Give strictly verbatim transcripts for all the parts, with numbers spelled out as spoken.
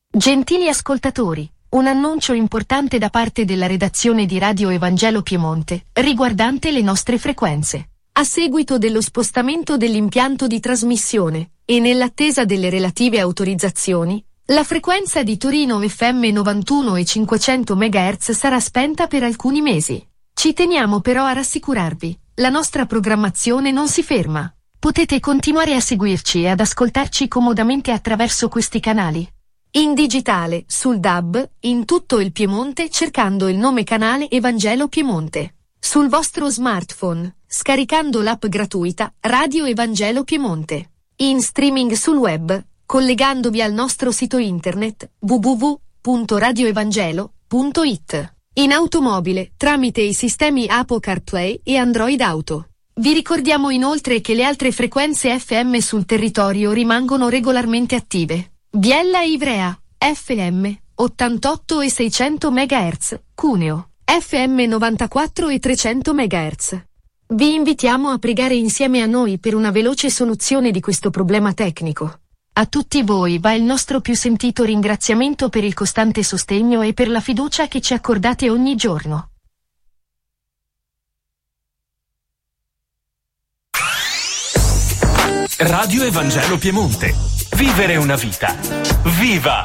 Gentili ascoltatori, un annuncio importante da parte della redazione di Radio Evangelo Piemonte, riguardante le nostre frequenze. A seguito dello spostamento dell'impianto di trasmissione, e nell'attesa delle relative autorizzazioni, la frequenza di Torino F M novantuno e cinquecento megahertz sarà spenta per alcuni mesi. Ci teniamo però a rassicurarvi, la nostra programmazione non si ferma. Potete continuare a seguirci e ad ascoltarci comodamente attraverso questi canali. In digitale, sul D A B, in tutto il Piemonte cercando il nome canale Evangelo Piemonte. Sul vostro smartphone, scaricando l'app gratuita Radio Evangelo Piemonte. In streaming sul web, collegandovi al nostro sito internet w w w punto radio evangelo punto i t. In automobile, tramite i sistemi Apple CarPlay e Android Auto. Vi ricordiamo inoltre che le altre frequenze F M sul territorio rimangono regolarmente attive. Biella e Ivrea, F M, ottantotto e seicento megahertz, Cuneo, F M novantaquattro e trecento megahertz. Vi invitiamo a pregare insieme a noi per una veloce soluzione di questo problema tecnico. A tutti voi va il nostro più sentito ringraziamento per il costante sostegno e per la fiducia che ci accordate ogni giorno. Radio Evangelo Piemonte. Vivere una vita. Viva!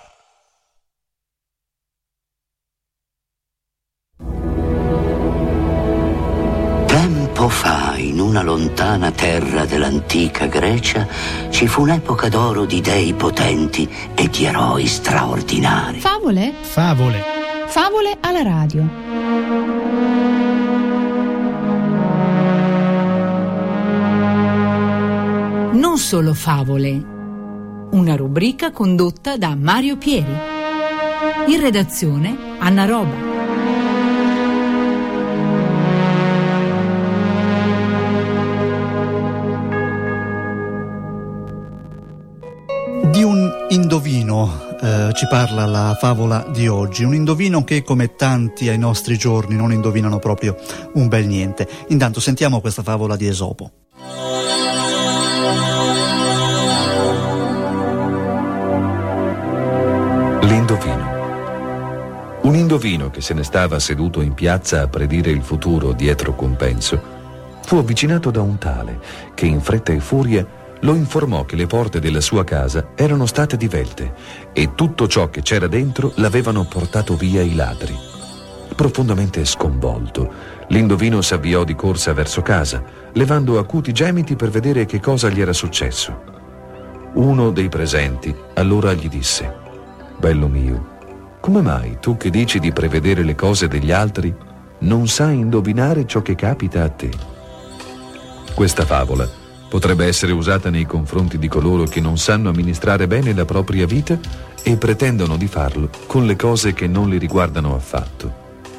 Tempo fa, in una lontana terra dell'antica Grecia, ci fu un'epoca d'oro di dei potenti e di eroi straordinari. Favole? Favole. Favole alla radio. Non solo favole. Una rubrica condotta da Mario Pieri. In redazione Anna Roba. Di un indovino eh, ci parla la favola di oggi, un indovino che come tanti ai nostri giorni non indovinano proprio un bel niente. Intanto sentiamo questa favola di Esopo. L'indovino. Un indovino che se ne stava seduto in piazza a predire il futuro dietro compenso fu avvicinato da un tale che in fretta e furia lo informò che le porte della sua casa erano state divelte e tutto ciò che c'era dentro l'avevano portato via i ladri. Profondamente sconvolto, l'indovino s'avviò di corsa verso casa, levando acuti gemiti per vedere che cosa gli era successo. Uno dei presenti allora gli disse: «Bello mio, come mai tu che dici di prevedere le cose degli altri non sai indovinare ciò che capita a te?» Questa favola potrebbe essere usata nei confronti di coloro che non sanno amministrare bene la propria vita e pretendono di farlo con le cose che non li riguardano affatto.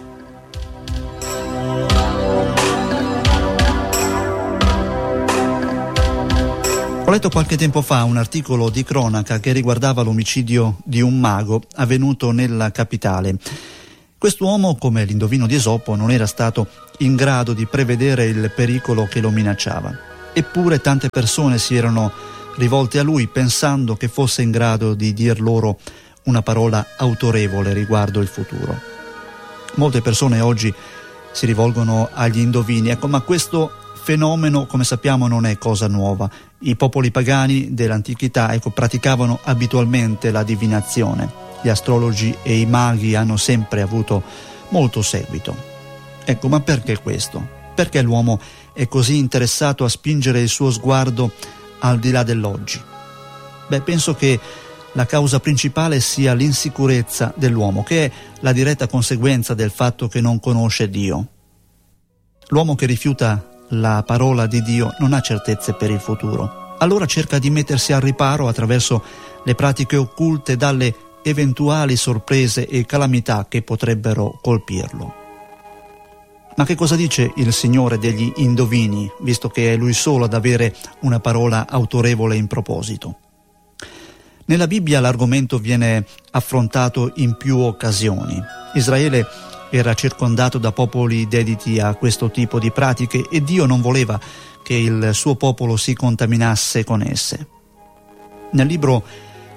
Ho letto qualche tempo fa un articolo di cronaca che riguardava l'omicidio di un mago avvenuto nella capitale. Quest'uomo, come l'indovino di Esopo, non era stato in grado di prevedere il pericolo che lo minacciava. Eppure tante persone si erano rivolte a lui pensando che fosse in grado di dir loro una parola autorevole riguardo il futuro. Molte persone oggi si rivolgono agli indovini, ecco, ma questo fenomeno, come sappiamo, non è cosa nuova. I popoli pagani dell'antichità, ecco, praticavano abitualmente la divinazione. Gli astrologi e i maghi hanno sempre avuto molto seguito. Ecco, ma perché questo? Perché l'uomo è così interessato a spingere il suo sguardo al di là dell'oggi? Beh, penso che la causa principale sia l'insicurezza dell'uomo, che è la diretta conseguenza del fatto che non conosce Dio. L'uomo che rifiuta la parola di Dio non ha certezze per il futuro. Allora cerca di mettersi al riparo attraverso le pratiche occulte dalle eventuali sorprese e calamità che potrebbero colpirlo. Ma che cosa dice il Signore degli indovini, visto che è Lui solo ad avere una parola autorevole in proposito? Nella Bibbia l'argomento viene affrontato in più occasioni. Israele era circondato da popoli dediti a questo tipo di pratiche e Dio non voleva che il suo popolo si contaminasse con esse. Nel libro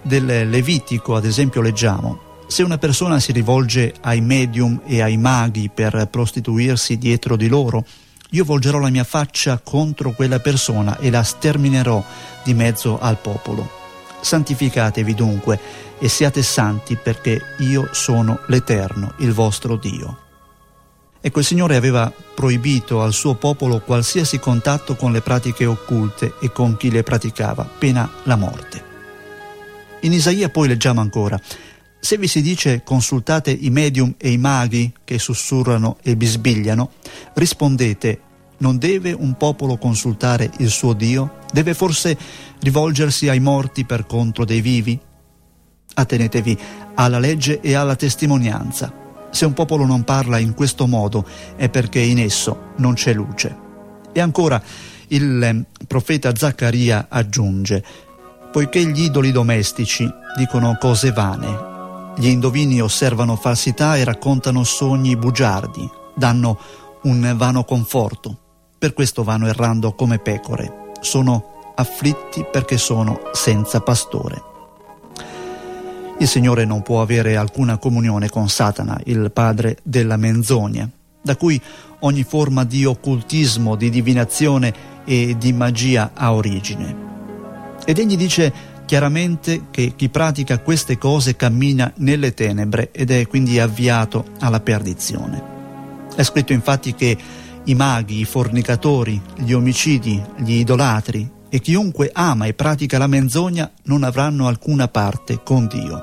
del Levitico, ad esempio, leggiamo: se una persona si rivolge ai medium e ai maghi per prostituirsi dietro di loro, io volgerò la mia faccia contro quella persona e la sterminerò di mezzo al popolo. Santificatevi dunque e siate santi, perché io sono l'Eterno, il vostro Dio. Ecco, il Signore aveva proibito al suo popolo qualsiasi contatto con le pratiche occulte e con chi le praticava, pena la morte. In Isaia poi leggiamo ancora: se vi si dice consultate i medium e i maghi che sussurrano e bisbigliano, rispondete: non deve un popolo consultare il suo Dio? Deve forse rivolgersi ai morti per conto dei vivi? Attenetevi alla legge e alla testimonianza. Se un popolo non parla in questo modo è perché in esso non c'è luce. E ancora il profeta Zaccaria aggiunge: poiché gli idoli domestici dicono cose vane, gli indovini osservano falsità e raccontano sogni bugiardi, danno un vano conforto, per questo vanno errando come pecore, sono afflitti perché sono senza pastore. Il Signore non può avere alcuna comunione con Satana, il padre della menzogna, da cui ogni forma di occultismo, di divinazione e di magia ha origine. Ed egli dice chiaramente che chi pratica queste cose cammina nelle tenebre ed è quindi avviato alla perdizione. È scritto infatti che i maghi, i fornicatori, gli omicidi, gli idolatri e chiunque ama e pratica la menzogna non avranno alcuna parte con Dio.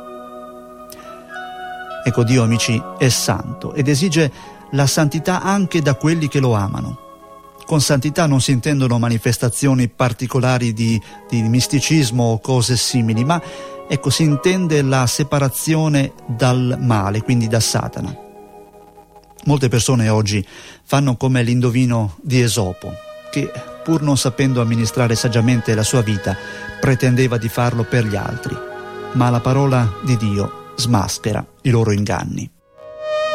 Ecco, Dio, amici, è santo ed esige la santità anche da quelli che lo amano. Con santità non si intendono manifestazioni particolari di, di misticismo o cose simili, ma ecco, si intende la separazione dal male, quindi da Satana. Molte persone oggi fanno come l'indovino di Esopo, che pur non sapendo amministrare saggiamente la sua vita, pretendeva di farlo per gli altri, ma la parola di Dio smaschera i loro inganni.